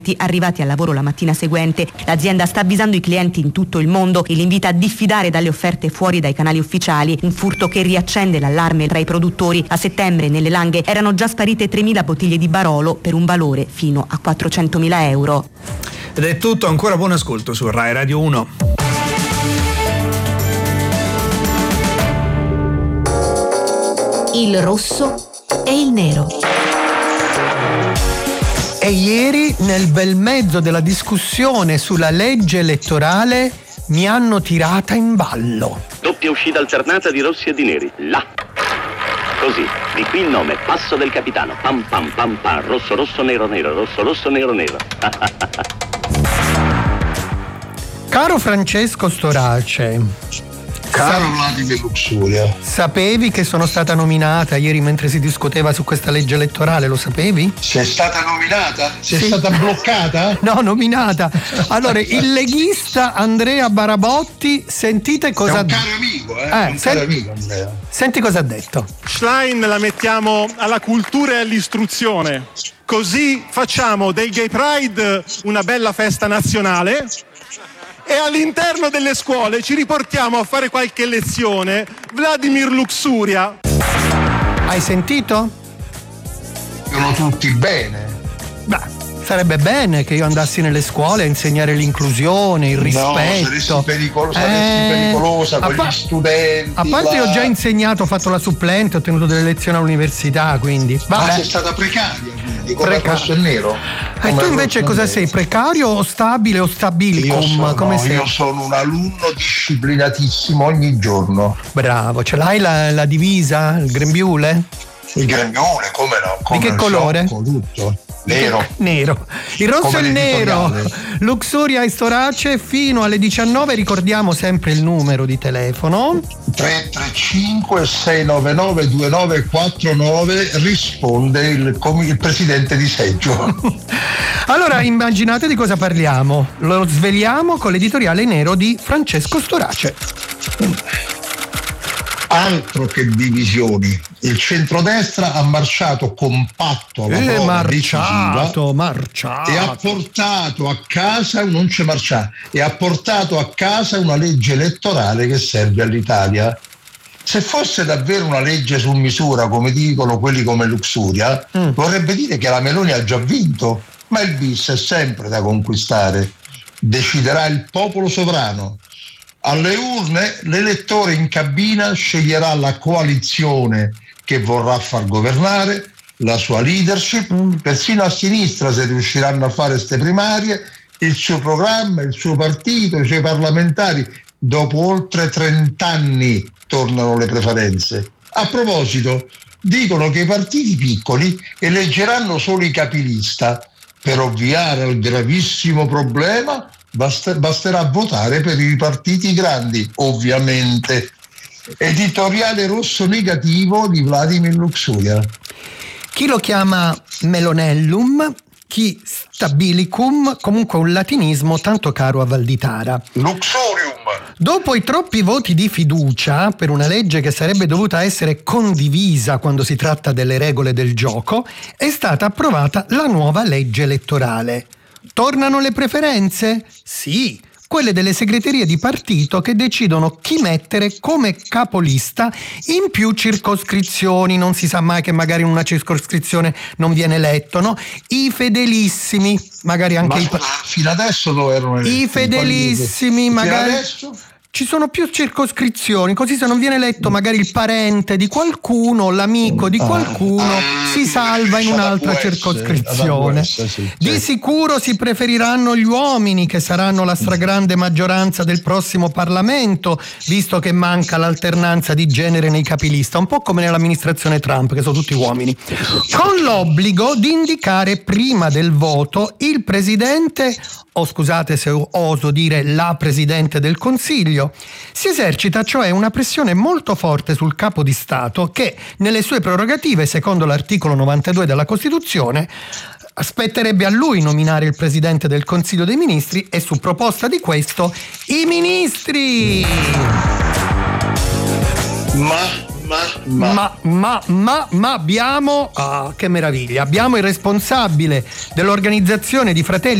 arrivati al lavoro la mattina seguente. L'azienda sta avvisando i clienti in tutto il mondo e li invita a diffidare dalle offerte fuori dai canali ufficiali, un furto che riaccende l'allarme tra i produttori. A settembre nelle Langhe erano già sparite 3.000 bottiglie di Barolo per un valore fino a 400.000 euro. Ed è tutto, ancora buon ascolto su Rai Radio 1. Il rosso e il nero. E ieri, nel bel mezzo della discussione sulla legge elettorale, mi hanno tirata in ballo. Doppia uscita alternata di rossi e di neri. Là. Così. Di qui il nome. Passo del capitano. Pam pam pam pam. Rosso rosso nero nero. Rosso rosso nero nero. Caro Francesco Storace, caro Vladimir Luxuria, sapevi che sono stata nominata ieri mentre si discuteva su questa legge elettorale? Lo sapevi? Sei stata nominata? Sei stata bloccata? No, nominata. Allora, il leghista Andrea Barabotti, sentite cosa... È un caro amico, un caro amico Andrea. Senti cosa ha detto. Schlein la mettiamo alla cultura e all'istruzione. Così facciamo del Gay Pride una bella festa nazionale e all'interno delle scuole ci riportiamo a fare qualche lezione. Vladimir Luxuria. Hai sentito? Sono tutti bene. Beh, sarebbe bene che io andassi nelle scuole a insegnare l'inclusione, il rispetto. No, saresti pericolosa con gli studenti. A parte io ho già insegnato, ho fatto la supplente, ho tenuto delle lezioni all'università, quindi. Ma sei stata precaria, quindi, come rosso e nero. E tu invece cosa sei? Precario o stabile o stabilicum? Come sei? Io sono un alunno disciplinatissimo ogni giorno. Bravo, ce l'hai la divisa, il grembiule? Il grembiule, come no? Come di che colore? Con tutto. Nero. Nero. Il rosso e il nero. Luxuria e Storace fino alle 19. Ricordiamo sempre il numero di telefono. 335 699 2949. Risponde il presidente di seggio. Allora, immaginate di cosa parliamo. Lo sveliamo con l'editoriale nero di Francesco Storace. Altro che divisioni. Il centrodestra ha marciato compatto alla prova decisiva e ha portato a casa non c'è marciato e ha portato a casa una legge elettorale che serve all'Italia. Se fosse davvero una legge su misura, come dicono quelli come Luxuria, vorrebbe dire che la Meloni ha già vinto, ma il bis è sempre da conquistare. Deciderà il popolo sovrano. Alle urne l'elettore in cabina sceglierà la coalizione che vorrà far governare, la sua leadership, persino a sinistra, se riusciranno a fare ste primarie, il suo programma, il suo partito, i suoi parlamentari. Dopo oltre 30 anni tornano le preferenze. A proposito, dicono che i partiti piccoli eleggeranno solo i capilista. Per ovviare al gravissimo problema basterà votare per i partiti grandi, ovviamente. Editoriale rosso negativo di Vladimir Luxuria. Chi lo chiama Melonellum, chi Stabilicum, comunque un latinismo tanto caro a Valditara. Luxurium. Dopo i troppi voti di fiducia per una legge che sarebbe dovuta essere condivisa quando si tratta delle regole del gioco, è stata approvata la nuova legge elettorale. Tornano le preferenze? Sì, quelle delle segreterie di partito che decidono chi mettere come capolista in più circoscrizioni. Non si sa mai che magari in una circoscrizione non viene eletto, no? I fedelissimi, magari anche fino adesso dove erano eletti? I fedelissimi, magari. Fino adesso? Ci sono più circoscrizioni, così se non viene eletto magari il parente di qualcuno, l'amico di qualcuno, si salva in un'altra circoscrizione. Di sicuro si preferiranno gli uomini, che saranno la stragrande maggioranza del prossimo Parlamento, visto che manca l'alternanza di genere nei capilista, un po' come nell'amministrazione Trump, che sono tutti uomini, con l'obbligo di indicare prima del voto il presidente, o scusate se oso dire la Presidente del Consiglio. Si esercita cioè una pressione molto forte sul capo di Stato che, nelle sue prerogative, secondo l'articolo 92 della Costituzione, spetterebbe a lui nominare il Presidente del Consiglio dei Ministri e, su proposta di questo, i ministri. Ma Ma abbiamo, che meraviglia, abbiamo il responsabile dell'organizzazione di Fratelli